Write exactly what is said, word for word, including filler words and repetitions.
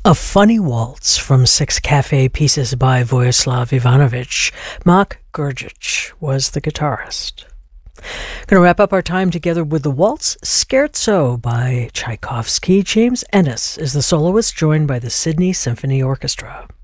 A Funny Waltz from Six Cafe Pieces by Vojislav Ivanovic. Mark Gurgic was the guitarist. Going to wrap up our time together with the waltz Scherzo by Tchaikovsky. James Ennis is the soloist, joined by the Sydney Symphony Orchestra.